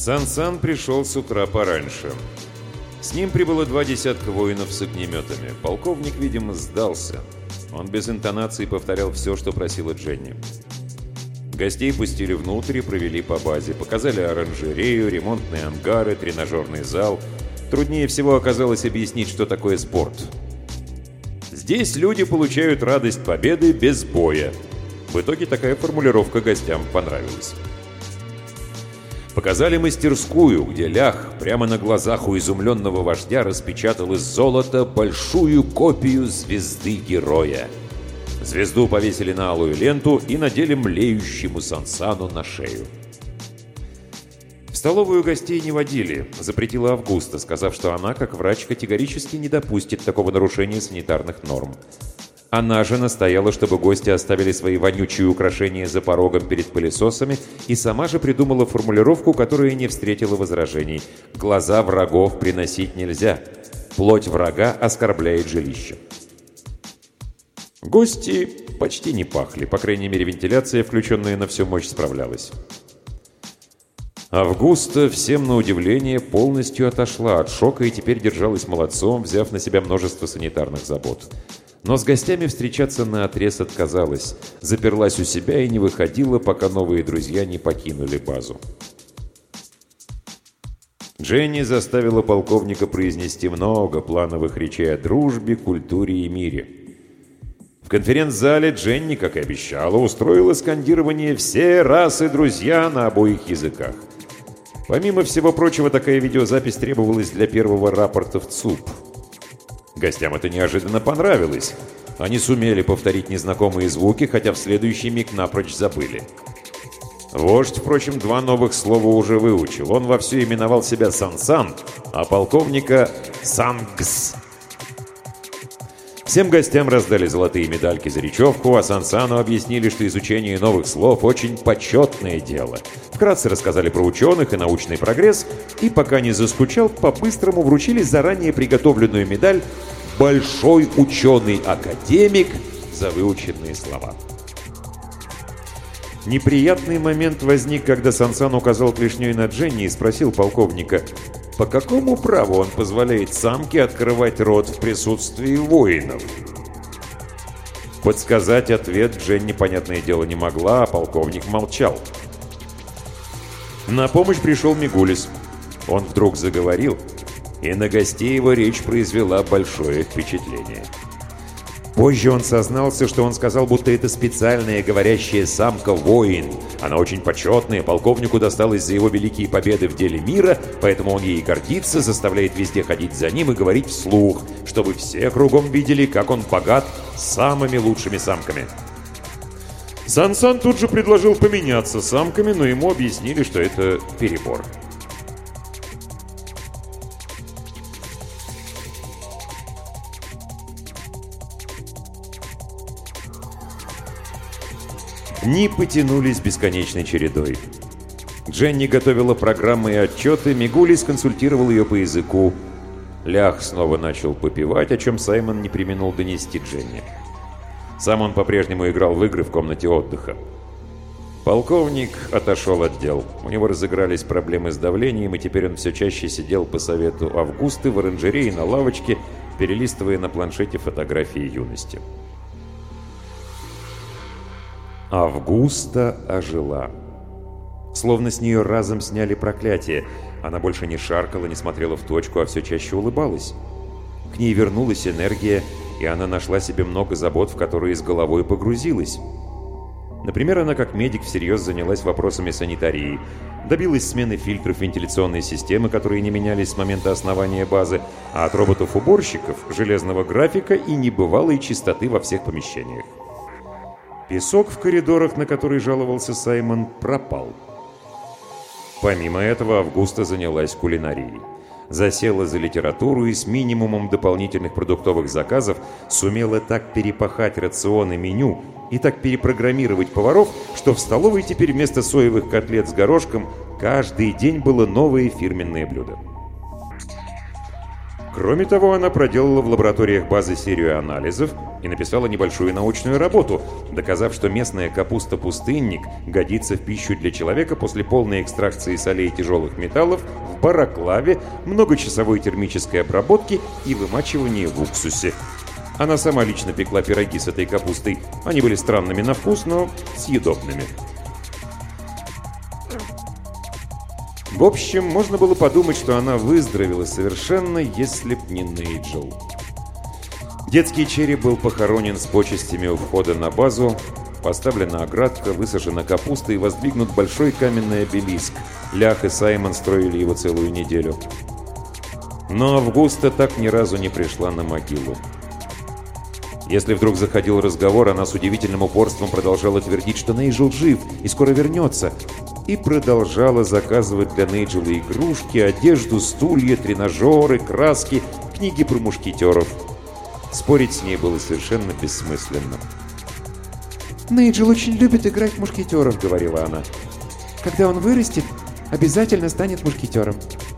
Сан-Сан пришел с утра пораньше. С ним прибыло 2 десятка воинов с огнеметами. Полковник, видимо, сдался. Он без интонации повторял все, что просила Дженни. Гостей пустили внутрь и провели по базе. Показали оранжерею, ремонтные ангары, тренажерный зал. Труднее всего оказалось объяснить, что такое спорт. Здесь люди получают радость победы без боя. В итоге такая формулировка гостям понравилась. Показали мастерскую, где Лях прямо на глазах у изумленного вождя распечатал из золота большую копию звезды героя. Звезду повесили на алую ленту и надели млеющему Сан-Сану на шею. В столовую гостей не водили, запретила Августа, сказав, что она, как врач, категорически не допустит такого нарушения санитарных норм. Она же настояла, чтобы гости оставили свои вонючие украшения за порогом перед пылесосами, и сама же придумала формулировку, которая не встретила возражений. «Глаза врагов приносить нельзя. Плоть врага оскорбляет жилище». Гости почти не пахли, по крайней мере, вентиляция, включенная на всю мощь, справлялась. Августа, всем на удивление, полностью отошла от шока и теперь держалась молодцом, взяв на себя множество санитарных забот. Но с гостями встречаться наотрез отказалась, заперлась у себя и не выходила, пока новые друзья не покинули базу. Дженни заставила полковника произнести много плановых речей о дружбе, культуре и мире. В конференц-зале Дженни, как и обещала, устроила скандирование «Все расы друзья» на обоих языках. Помимо всего прочего, такая видеозапись требовалась для первого рапорта в ЦУП. Гостям это неожиданно понравилось. Они сумели повторить незнакомые звуки, хотя в следующий миг напрочь забыли. Вождь, впрочем, 2 новых слова уже выучил. Он вовсю именовал себя Сан-Сан, а полковника Сангс. Всем гостям раздали золотые медальки за речевку, а Сан-Сану объяснили, что изучение новых слов очень почетное дело. Вкратце рассказали про ученых и научный прогресс, и пока не заскучал, по-быстрому вручили заранее приготовленную медаль «Большой ученый-академик» за выученные слова. Неприятный момент возник, когда Сан-Сан указал клешней на Дженни и спросил полковника, по какому праву он позволяет самке открывать рот в присутствии воинов. Подсказать ответ Дженни, понятное дело, не могла, а полковник молчал. На помощь пришел Мигулис. Он вдруг заговорил, и на гостей его речь произвела большое впечатление. Позже он сознался, что он сказал, будто это специальная говорящая самка-воин. Она очень почетная, полковнику досталось за его великие победы в деле мира, поэтому он ей гордится, заставляет везде ходить за ним и говорить вслух, чтобы все кругом видели, как он богат самыми лучшими самками. Сан-Сан тут же предложил поменяться самками, но ему объяснили, что это перебор. Дни потянулись бесконечной чередой. Дженни готовила программы и отчеты, Мигулис консультировал ее по языку. Лях снова начал попивать, о чем Саймон не преминул донести Дженни. Сам он по-прежнему играл в игры в комнате отдыха. Полковник отошел от дел. У него разыгрались проблемы с давлением, и теперь он все чаще сидел по совету Августы в оранжерее на лавочке, перелистывая на планшете фотографии юности. Августа ожила. Словно с нее разом сняли проклятие. Она больше не шаркала, не смотрела в точку, а все чаще улыбалась. К ней вернулась энергия, и она нашла себе много забот, в которые с головой погрузилась. Например, она как медик всерьез занялась вопросами санитарии, добилась смены фильтров вентиляционной системы, которые не менялись с момента основания базы, а от роботов-уборщиков, железного графика и небывалой чистоты во всех помещениях. Песок в коридорах, на который жаловался Саймон, пропал. Помимо этого, Августа занялась кулинарией. Засела за литературу и с минимумом дополнительных продуктовых заказов сумела так перепахать рационы меню и так перепрограммировать поваров, что в столовой теперь вместо соевых котлет с горошком каждый день было новое фирменное блюдо. Кроме того, она проделала в лабораториях базы серию анализов и написала небольшую научную работу, доказав, что местная капуста-пустынник годится в пищу для человека после полной экстракции солей и тяжелых металлов в бароклаве, многочасовой термической обработки и вымачивании в уксусе. Она сама лично пекла пироги с этой капустой. Они были странными на вкус, но съедобными. В общем, можно было подумать, что она выздоровела совершенно, если б не Нейджел. Детский Черри был похоронен с почестями у входа на базу, поставлена оградка, высажена капуста и воздвигнут большой каменный обелиск. Лях и Саймон строили его целую неделю. Но Августа так ни разу не пришла на могилу. Если вдруг заходил разговор, она с удивительным упорством продолжала твердить, что Нейджел жив и скоро вернется, и продолжала заказывать для Нейджела игрушки, одежду, стулья, тренажеры, краски, книги про мушкетеров. Спорить с ней было совершенно бессмысленно. «Нейджел очень любит играть в мушкетеров», — говорила она. «Когда он вырастет, обязательно станет мушкетером.